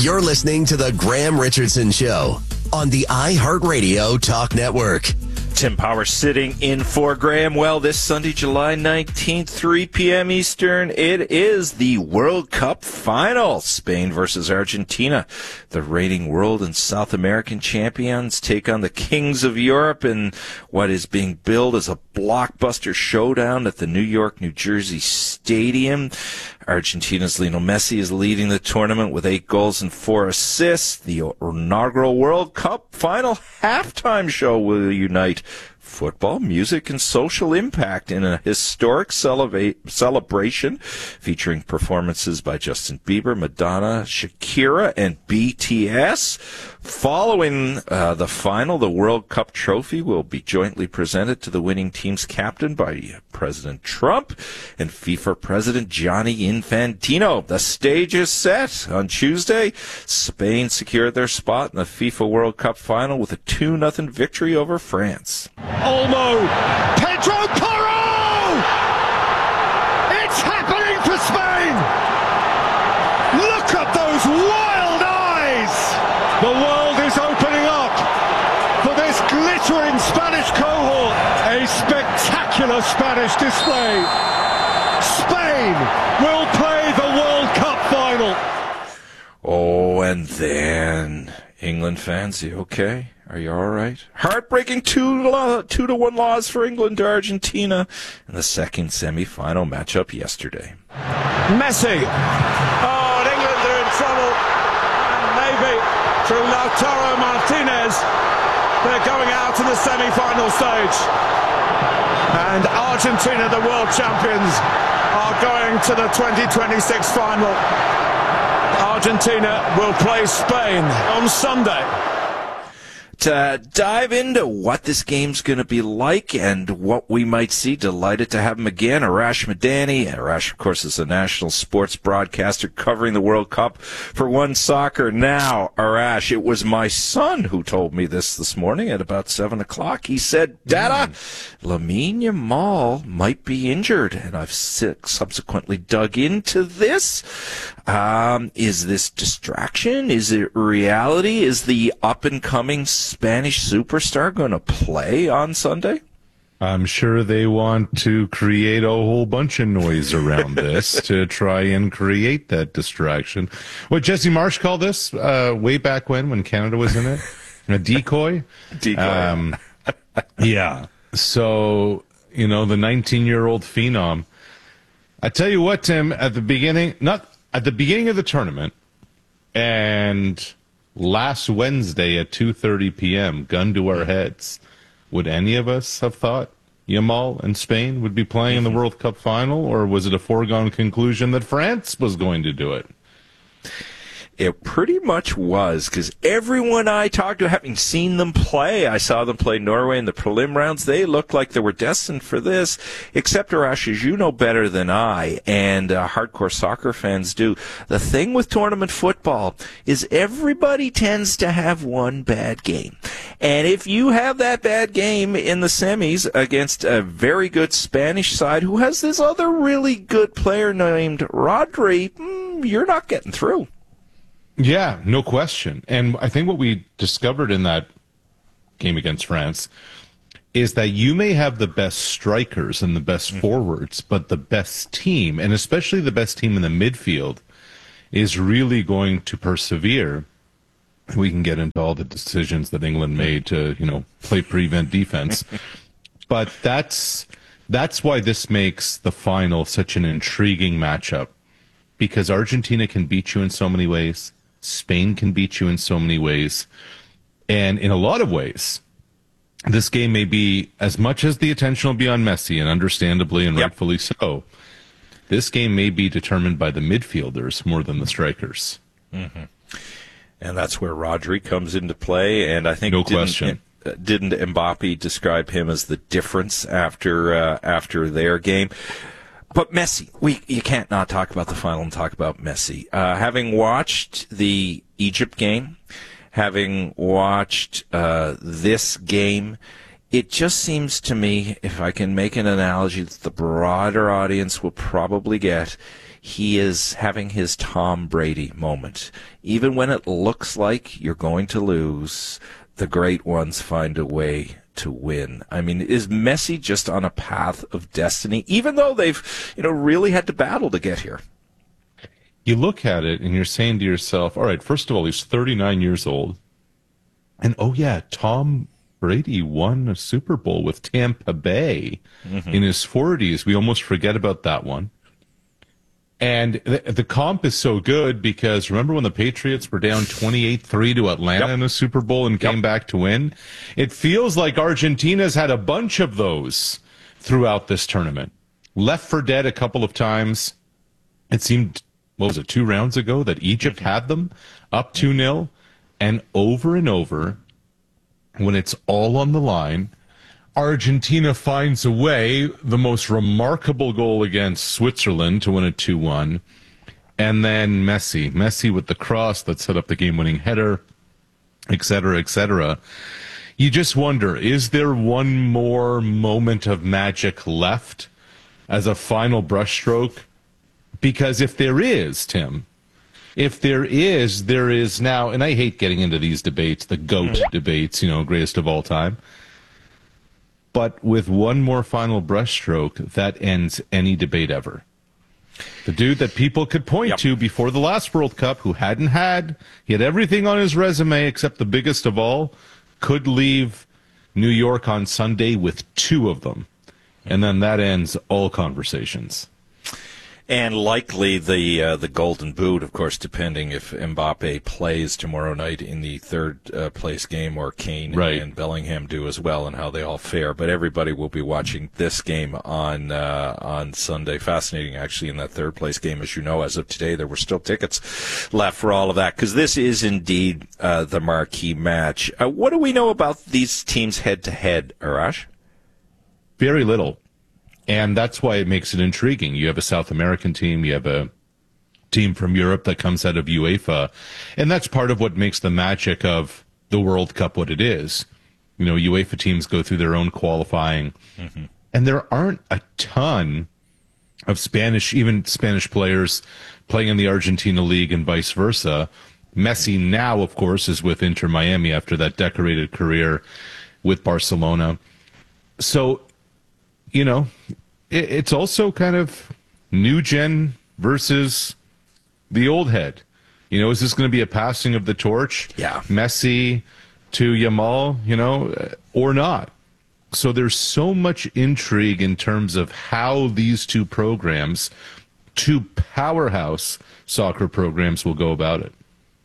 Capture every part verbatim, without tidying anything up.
You're listening to The Graham Richardson Show on the iHeartRadio Talk Network. Tim Power sitting in for Graham. Well, this Sunday, July nineteenth, three p.m. Eastern, it is the World Cup final. Spain versus Argentina. The reigning world and South American champions take on the kings of Europe in what is being billed as a blockbuster showdown at the New York, New Jersey Stadium. Argentina's Lionel Messi is leading the tournament with eight goals and four assists. The inaugural World Cup final halftime show will unite football, music, and social impact in a historic celebra- celebration featuring performances by Justin Bieber, Madonna, Shakira, and B T S. Following uh, the final, the World Cup trophy will be jointly presented to the winning team's captain by President Trump and FIFA President Gianni Infantino. The stage is set. On Tuesday, Spain secured their spot in the FIFA World Cup final with a two nothing victory over France. Olmo, Pedro Porro! It's happening for Spain! Look at those wild eyes! The world is opening up for this glittering Spanish cohort. A spectacular Spanish display. Spain will play the World Cup final. Oh, and then England fans, you okay? Are you all right? Heartbreaking two, lo- two to one loss for England to Argentina in the second semi-final matchup yesterday. Messi. Oh, and England are in trouble. And maybe through Lautaro Martinez, they're going out in the semi-final stage. And Argentina, the world champions, are going to the twenty twenty-six final. Argentina will play Spain on Sunday. To dive into what this game's going to be like and what we might see, delighted to have him again, Arash Madani. Arash, of course, is a national sports broadcaster covering the World Cup for One Soccer. Now, Arash, it was my son who told me this this morning at about seven o'clock. He said, Dada, mm. Lamine Yamal might be injured, and I've subsequently dug into this. Um, is this distraction? Is it reality? Is the up-and-coming Spanish superstar going to play on Sunday? I'm sure they want to create a whole bunch of noise around this to try and create that distraction. What Jesse Marsh called this uh, way back when, when Canada was in it, a decoy. Decoy. Um, yeah. So, you know, the nineteen-year-old phenom. I tell you what, Tim, at the beginning, not at the beginning of the tournament, and last Wednesday at two thirty p.m., gun to our heads, would any of us have thought Yamal and Spain would be playing in the World Cup final, or was it a foregone conclusion that France was going to do it? It pretty much was, because everyone I talked to, having seen them play, I saw them play Norway in the prelim rounds, they looked like they were destined for this, except, Arash, as you know better than I, and uh, hardcore soccer fans do, the thing with tournament football is everybody tends to have one bad game. And if you have that bad game in the semis against a very good Spanish side who has this other really good player named Rodri, mm, you're not getting through. Yeah, no question. And I think what we discovered in that game against France is that you may have the best strikers and the best forwards, but the best team, and especially the best team in the midfield, is really going to persevere. We can get into all the decisions that England made to, you know, play prevent defense. But that's that's why this makes the final such an intriguing matchup, because Argentina can beat you in so many ways. Spain can beat you in so many ways. And in a lot of ways, this game may be, as much as the attention will be on Messi, and understandably and yep. rightfully so, this game may be determined by the midfielders more than the strikers. Mm-hmm. And that's where Rodri comes into play. And I think no didn't, question. Didn't Mbappe describe him as the difference after uh, after their game? But Messi, we you can't not talk about the final and talk about Messi. Uh, having watched the Egypt game, having watched uh, this game, it just seems to me, if I can make an analogy that the broader audience will probably get, he is having his Tom Brady moment. Even when it looks like you're going to lose, the great ones find a way to win. I mean, is Messi just on a path of destiny, even though they've, you know, really had to battle to get here? You look at it and you're saying to yourself, all right, first of all, he's thirty-nine years old. And, oh, yeah, Tom Brady won a Super Bowl with Tampa Bay mm-hmm. in his forties. We almost forget about that one. And the, the comp is so good because remember when the Patriots were down twenty-eight three to Atlanta yep. in the Super Bowl and came yep. back to win? It feels like Argentina's had a bunch of those throughout this tournament. Left for dead a couple of times. It seemed, what was it, two rounds ago that Egypt had them up two nil. And over and over, when it's all on the line, Argentina finds a way, the most remarkable goal against Switzerland to win a two one. And then Messi. Messi with the cross that set up the game-winning header, et cetera, et cetera. You just wonder, is there one more moment of magic left as a final brushstroke? Because if there is, Tim, if there is, there is now, and I hate getting into these debates, the GOAT debates, you know, greatest of all time. But with one more final brushstroke, that ends any debate ever. The dude that people could point yep. to before the last World Cup, who hadn't had, he had everything on his resume except the biggest of all, could leave New York on Sunday with two of them. And then that ends all conversations. And likely the uh, the Golden Boot, of course, depending if Mbappe plays tomorrow night in the third uh, place game or Kane right. and Bellingham do as well, and how they all fare. But everybody will be watching this game on uh, on Sunday. Fascinating, actually, in that third place game. As you know, as of today, there were still tickets left for all of that, because this is indeed uh, the marquee match. Uh, what do we know about these teams head-to-head, Arash? Very little. And that's why it makes it intriguing. You have a South American team, you have a team from Europe that comes out of UEFA, and that's part of what makes the magic of the World Cup what it is. You know, UEFA teams go through their own qualifying, mm-hmm. and there aren't a ton of Spanish, even Spanish players playing in the Argentina League and vice versa. Messi now, of course, is with Inter Miami after that decorated career with Barcelona. So, you know, it, it's also kind of new gen versus the old head. You know, is this going to be a passing of the torch? Yeah. Messi to Yamal, you know, or not? So there's so much intrigue in terms of how these two programs, two powerhouse soccer programs, will go about it.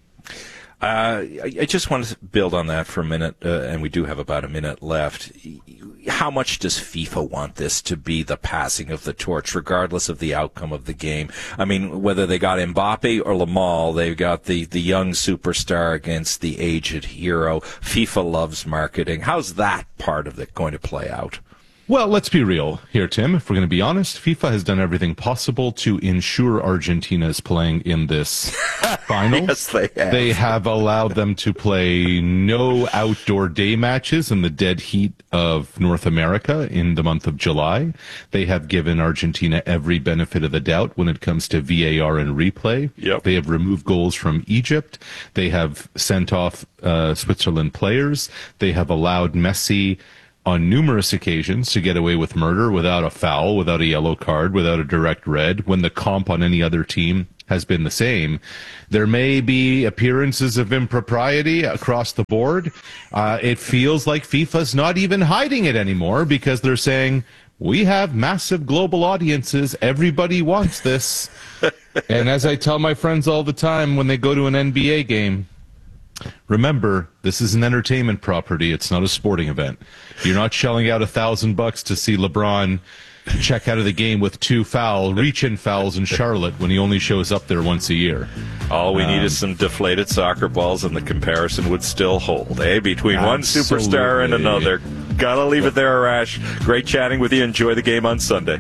Uh, I, I just want to build on that for a minute, uh, and we do have about a minute left. How much does FIFA want this to be the passing of the torch, regardless of the outcome of the game? I mean, whether they got Mbappe or Lamal, they've got the, the young superstar against the aged hero. FIFA loves marketing. How's that part of it going to play out? Well, let's be real here, Tim. If we're going to be honest, FIFA has done everything possible to ensure Argentina is playing in this final. Yes, they have. They have allowed them to play no outdoor day matches in the dead heat of North America in the month of July. They have given Argentina every benefit of the doubt when it comes to V A R and replay. Yep. They have removed goals from Egypt. They have sent off uh, Switzerland players. They have allowed Messi on numerous occasions to get away with murder without a foul, without a yellow card, without a direct red, when the comp on any other team has been the same. There may be appearances of impropriety across the board. Uh, it feels like FIFA's not even hiding it anymore because they're saying, we have massive global audiences. Everybody wants this. And as I tell my friends all the time when they go to an N B A game, remember, this is an entertainment property. It's not a sporting event. You're not shelling out a thousand bucks to see LeBron check out of the game with two foul, reach-in fouls in Charlotte when he only shows up there once a year. All we um, need is some deflated soccer balls, and the comparison would still hold, eh? Between absolutely. one superstar and another. Gotta leave it there, Arash. Great chatting with you. Enjoy the game on Sunday.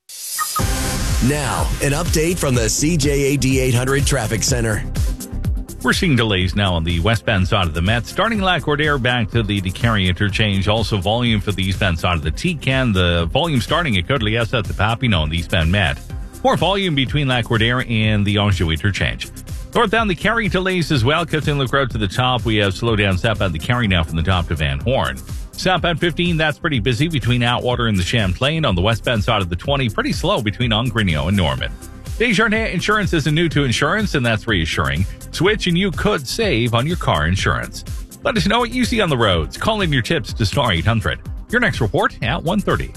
Now, an update from the C J A D eight hundred Traffic Center. We're seeing delays now on the westbound side of the Met, starting Lac-Cordaire back to the DeCarry interchange. Also volume for the eastbound side of the T-Can. The volume starting at Côte-Liesse at the Papineau on the eastbound Met. More volume between Lac-Cordaire and the Anjou interchange. Northbound the Carry delays as well. Coutts-Inlet Road to the top. We have slowdown southbound the Carry now from the top to Van Horn. Southbound fifteen, that's pretty busy between Atwater and the Champlain. On the westbound side of the twenty, pretty slow between Ongrigno and Norman. Desjardins Insurance isn't new to insurance, and that's reassuring. Switch and you could save on your car insurance. Let us know what you see on the roads. Call in your tips to Star eight hundred. Your next report at one thirty.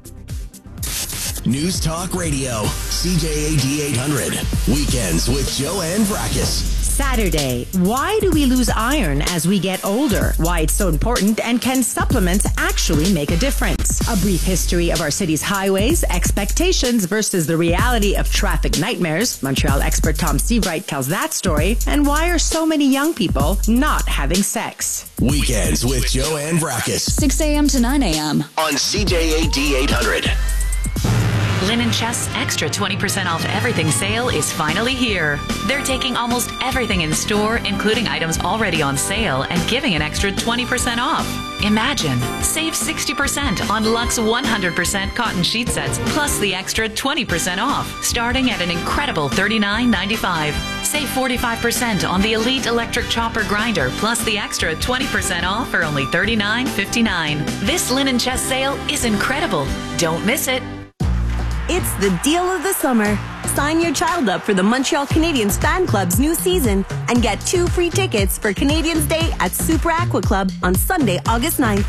News Talk Radio, C J A D eight hundred. Weekends with Joanne Vrackus. Saturday. Why do we lose iron as we get older? Why it's so important, and can supplements actually make a difference? A brief history of our city's highways, expectations versus the reality of traffic nightmares. Montreal expert Tom Seavright tells that story. And why are so many young people not having sex? Weekends with Joanne Vrackus. six a.m. to nine a.m. on C J A D eight hundred. Linen Chest's extra twenty percent off everything sale is finally here. They're taking almost everything in store, including items already on sale, and giving an extra twenty percent off. Imagine, save sixty percent on Luxe one hundred percent cotton sheet sets, plus the extra twenty percent off, starting at an incredible thirty-nine ninety-five. Save forty-five percent on the Elite Electric Chopper Grinder, plus the extra twenty percent off for only thirty-nine fifty-nine. This Linen Chest sale is incredible. Don't miss it. It's the deal of the summer. Sign your child up for the Montreal Canadiens Fan Club's new season and get two free tickets for Canadiens Day at Super Aqua Club on Sunday, August ninth.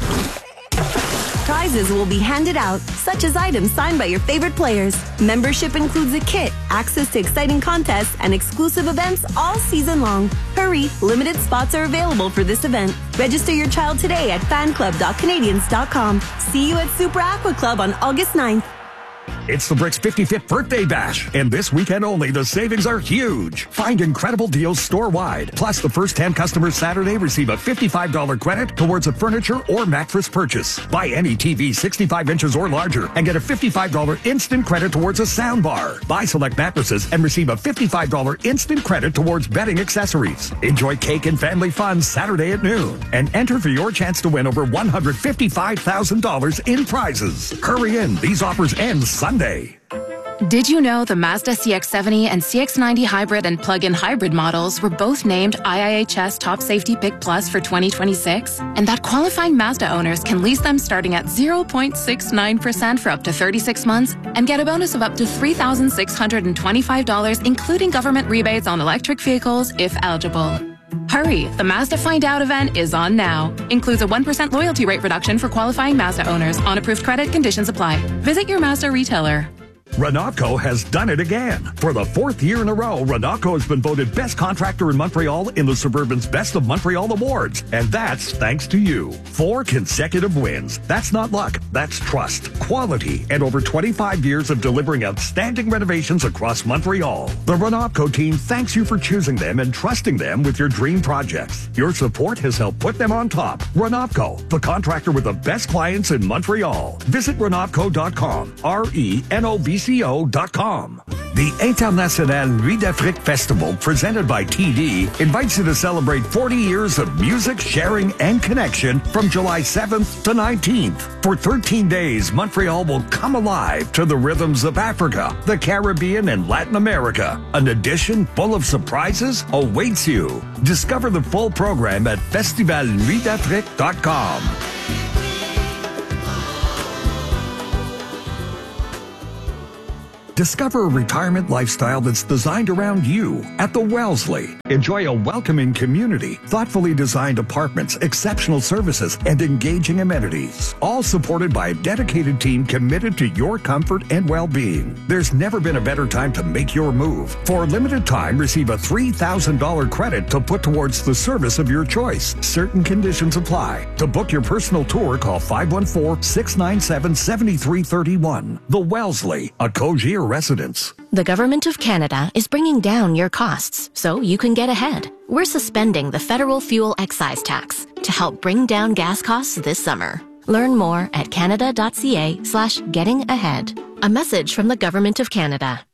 Prizes will be handed out, such as items signed by your favorite players. Membership includes a kit, access to exciting contests, and exclusive events all season long. Hurry, limited spots are available for this event. Register your child today at fan club dot canadiens dot com. See you at Super Aqua Club on August ninth. It's the Bricks fifty-fifth Birthday Bash, and this weekend only, the savings are huge. Find incredible deals store-wide. Plus, the first ten customers Saturday receive a fifty-five dollars credit towards a furniture or mattress purchase. Buy any T V sixty-five inches or larger and get a fifty-five dollars instant credit towards a sound bar. Buy select mattresses and receive a fifty-five dollars instant credit towards bedding accessories. Enjoy cake and family fun Saturday at noon, and enter for your chance to win over one hundred fifty-five thousand dollars in prizes. Hurry in. These offers end Sunday. Did you know the Mazda C X seventy and C X ninety hybrid and plug-in hybrid models were both named I I H S Top Safety Pick Plus for twenty twenty-six? And that qualifying Mazda owners can lease them starting at zero point six nine percent for up to thirty-six months and get a bonus of up to three thousand six hundred twenty-five dollars, including government rebates on electric vehicles if eligible. Hurry, the Mazda Find Out event is on now. Includes a one percent loyalty rate reduction for qualifying Mazda owners. On approved credit, conditions apply. Visit your Mazda retailer. Renaultco has done it again. For the fourth year in a row, Renaultco has been voted best contractor in Montreal in the Suburban's Best of Montreal Awards. And that's thanks to you. Four consecutive wins. That's not luck. That's trust, quality, and over twenty-five years of delivering outstanding renovations across Montreal. The Renaultco team thanks you for choosing them and trusting them with your dream projects. Your support has helped put them on top. Renaultco, the contractor with the best clients in Montreal. Visit Renaultco dot com. R E N O V C O dot com. The International Nuit d'Afrique Festival, presented by T D, invites you to celebrate forty years of music, sharing, and connection from July seventh to nineteenth. For thirteen days, Montreal will come alive to the rhythms of Africa, the Caribbean, and Latin America. An edition full of surprises awaits you. Discover the full program at festival nuit d'afrique dot com. Discover a retirement lifestyle that's designed around you at the Wellesley. Enjoy a welcoming community, thoughtfully designed apartments, exceptional services, and engaging amenities. All supported by a dedicated team committed to your comfort and well-being. There's never been a better time to make your move. For a limited time, receive a three thousand dollars credit to put towards the service of your choice. Certain conditions apply. To book your personal tour, call five one four, six nine seven, seven three three one. The Wellesley, a Cogier residence. The Government of Canada is bringing down your costs so you can get ahead. We're suspending the federal fuel excise tax to help bring down gas costs this summer. Learn more at canada dot c a slash getting ahead. A message from the Government of Canada.